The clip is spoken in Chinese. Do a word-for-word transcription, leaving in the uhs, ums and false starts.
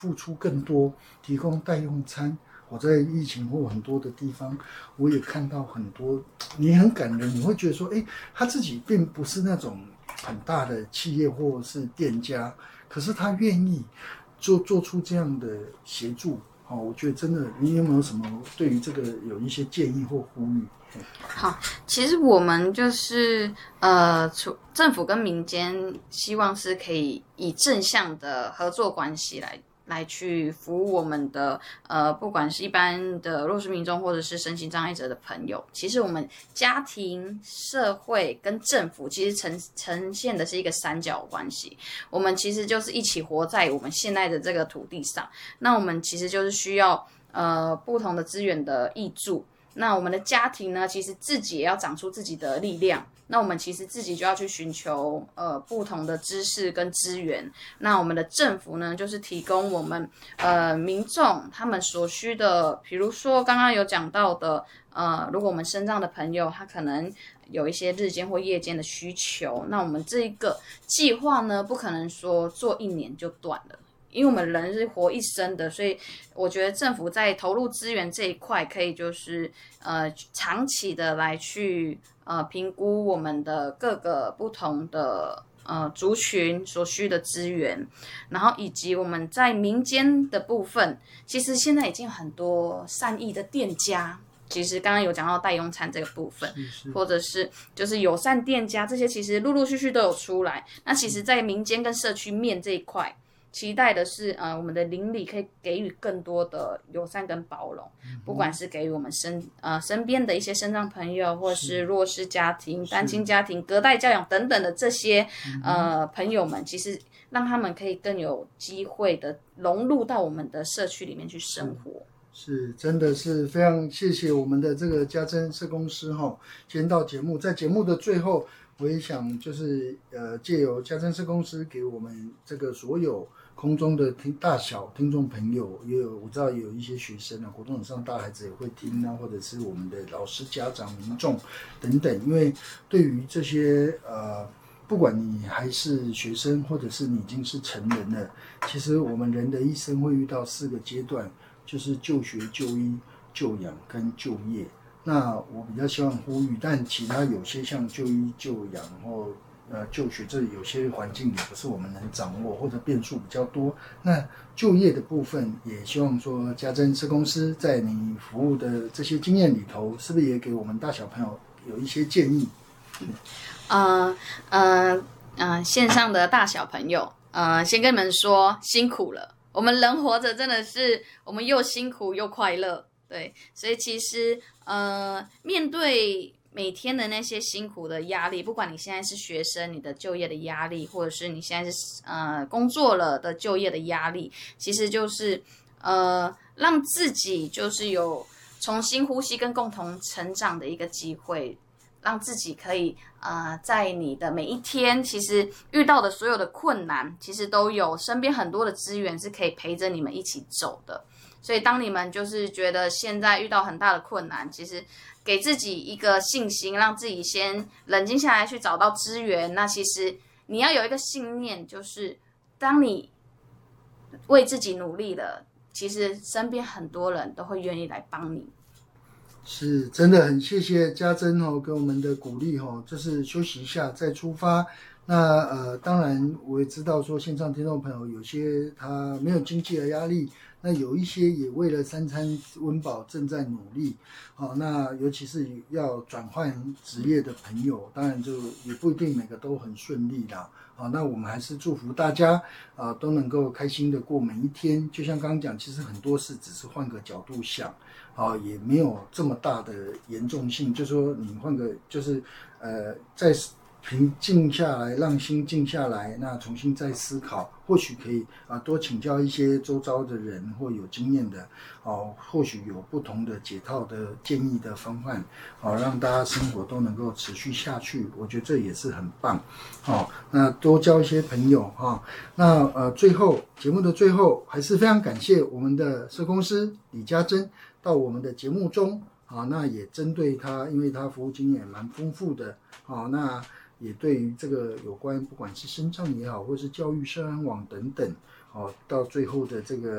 付出更多，提供代用餐。我在疫情后很多的地方，我也看到很多，你很感人，你会觉得说，哎，他自己并不是那种很大的企业或是店家，可是他愿意做做出这样的协助。哦，我觉得真的，你有没有什么对于这个有一些建议或呼吁？ 好，其实我们就是呃，政府跟民间希望是可以以正向的合作关系来来去服务我们的呃，不管是一般的弱势民众或者是身心障碍者的朋友。其实我们家庭、社会跟政府其实呈呈现的是一个三角关系。我们其实就是一起活在我们现在的这个土地上。那我们其实就是需要呃不同的资源的挹注。那我们的家庭呢，其实自己也要长出自己的力量。那我们其实自己就要去寻求呃不同的知识跟资源。那我们的政府呢，就是提供我们呃民众他们所需的，比如说刚刚有讲到的，呃，如果我们身障的朋友他可能有一些日间或夜间的需求，那我们这个计划呢，不可能说做一年就断了。因为我们人是活一生的，所以我觉得政府在投入资源这一块，可以就是呃长期的来去呃评估我们的各个不同的呃族群所需的资源，然后以及我们在民间的部分，其实现在已经很多善意的店家。其实刚刚有讲到代用餐这个部分， 是是或者是就是友善店家，这些其实陆陆续续都有出来。那其实，在民间跟社区面这一块，期待的是，呃，我们的邻里可以给予更多的友善跟包容，嗯、不管是给予我们身呃身边的一些身障朋友，或是弱势家庭、单亲家庭、隔代教养等等的这些呃朋友们，其实让他们可以更有机会的融入到我们的社区里面去生活。 是，真的是非常谢谢我们的这个家珍社工师哈，今天到节目，在节目的最后，我也想就是呃借由家珍社工师给我们这个所有空中的听大小听众朋友，也有我知道有一些学生啊，活动上大孩子也会听啊，或者是我们的老师、家长、民众等等，因为对于这些呃。不管你还是学生，或者是你已经是成人了，其实我们人的一生会遇到四个阶段，就是就学、就医、就养跟就业。那我比较希望呼吁，但其他有些像就医、就养或呃就学，这有些环境也不是我们能掌握，或者变数比较多。那就业的部分，也希望说家珍社公司在你服务的这些经验里头，是不是也给我们大小朋友有一些建议？ 呃呃呃，线上的大小朋友，呃，先跟你们说辛苦了。我们人活着真的是，我们又辛苦又快乐，对，所以其实呃，面对每天的那些辛苦的压力，不管你现在是学生，你的就业的压力，或者是你现在是呃工作了的就业的压力，其实就是呃让自己就是有重新呼吸跟共同成长的一个机会。让自己可以呃，在你的每一天，其实遇到的所有的困难，其实都有身边很多的资源是可以陪着你们一起走的。所以当你们就是觉得现在遇到很大的困难，其实给自己一个信心，让自己先冷静下来去找到资源。那其实你要有一个信念，就是当你为自己努力了，其实身边很多人都会愿意来帮你。 是真的很谢谢家珍哦给我们的鼓励哦，就是休息一下再出发。那呃，当然我也知道说线上听众朋友有些他没有经济的压力，那有一些也为了三餐温饱正在努力。好，那尤其是要转换职业的朋友，当然就也不一定每个都很顺利啦。好，那我们还是祝福大家啊、呃、都能够开心的过每一天。就像刚刚讲，其实很多事只是换个角度想。啊，也没有这么大的严重性，就说你换个，就是呃，再平静下来，让心静下来，那重新再思考，或许可以啊，多请教一些周遭的人或有经验的，哦、啊，或许有不同的解套的建议的方案，好、啊，让大家生活都能够持续下去，我觉得这也是很棒。好、啊，那多交一些朋友哈、啊。那呃，最后节目的最后，还是非常感谢我们的社工师李家珍。到我们的节目中啊，那也针对他，因为他服务经验蛮丰富的啊，那也对于这个有关不管是身障也好，或是教育社安网等等，哦、啊，到最后的这个。